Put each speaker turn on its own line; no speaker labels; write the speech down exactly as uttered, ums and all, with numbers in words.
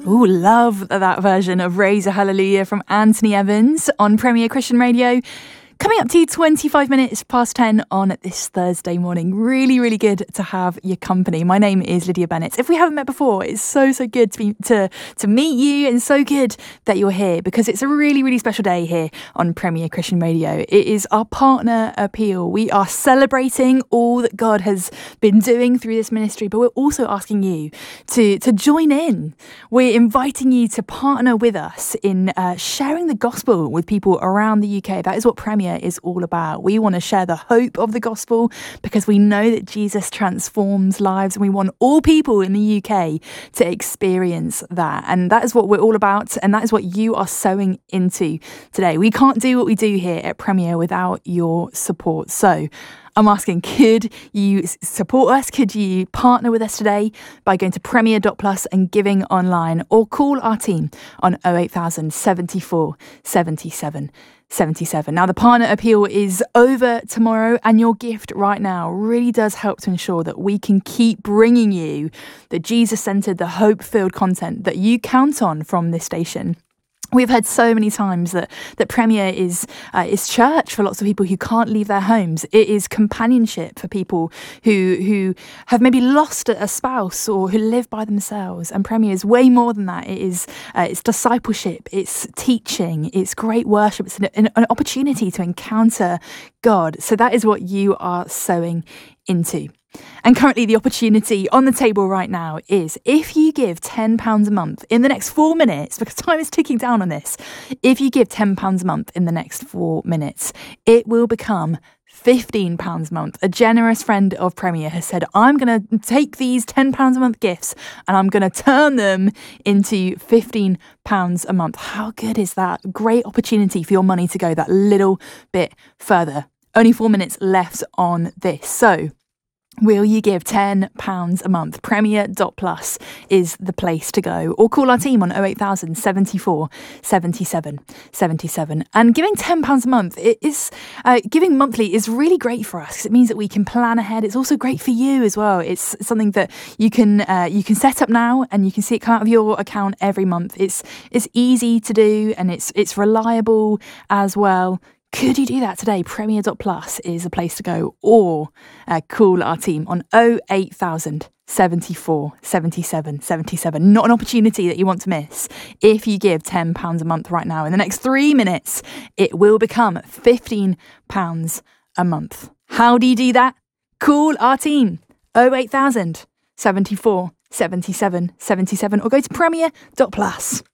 Ooh, love that version of Raise a Hallelujah from Anthony Evans on Premier Christian Radio. Coming up to twenty-five minutes past ten on this Thursday morning. Really, really good to have your company. My name is Lydia Bennett. If we haven't met before, it's so, so good to be to, to meet you, and so good that you're here, because it's a really, really special day here on Premier Christian Radio. It is our partner appeal. We are celebrating all that God has been doing through this ministry, but we're also asking you to, to join in. We're inviting you to partner with us in uh, sharing the gospel with people around the U K. That is what Premier is all about. We want to share the hope of the gospel because we know that Jesus transforms lives, and we want all people in the U K to experience that. And that is what we're all about, and that is what you are sowing into today. We can't do what we do here at Premier without your support. So I'm asking, could you support us? Could you partner with us today by going to premier dot plus and giving online, or call our team on oh eight thousand seventy-four seventy-seven seventy-seven. Now, the partner appeal is over tomorrow, and your gift right now really does help to ensure that we can keep bringing you the Jesus-centered, the hope-filled content that you count on from this station. We've heard so many times that, that Premier is uh, is church for lots of people who can't leave their homes. It is companionship for people who who have maybe lost a spouse or who live by themselves. And Premier is way more than that. It is uh, it's discipleship, it's teaching, it's great worship, it's an, an opportunity to encounter God. So that is what you are sowing into. And currently the opportunity on the table right now is, if you give ten pounds a month in the next four minutes, because time is ticking down on this, if you give ten pounds a month in the next four minutes, it will become fifteen pounds a month. A generous friend of Premier has said, I'm going to take these ten pounds a month gifts and I'm going to turn them into fifteen pounds a month. How good is that? Great opportunity for your money to go that little bit further. Only four minutes left on this. So will you give ten pounds a month? premier dot plus is the place to go. Or call our team on oh eight thousand seventy-four seventy-seven seventy-seven. And giving ten pounds a month, it is uh, giving monthly is really great for us, because it means that we can plan ahead. It's also great for you as well. It's something that you can uh, you can set up now, and you can see it come out of your account every month. It's it's easy to do, and it's it's reliable as well. Could you do that today? premier dot plus is the place to go. Or uh, call our team on oh eight thousand seventy-four seventy-seven seventy-seven. Not an opportunity that you want to miss. If you give ten pounds a month right now, in the next three minutes, it will become fifteen pounds a month. How do you do that? Call our team, oh eight thousand seventy-four seventy-seven seventy-seven, or go to premier dot plus.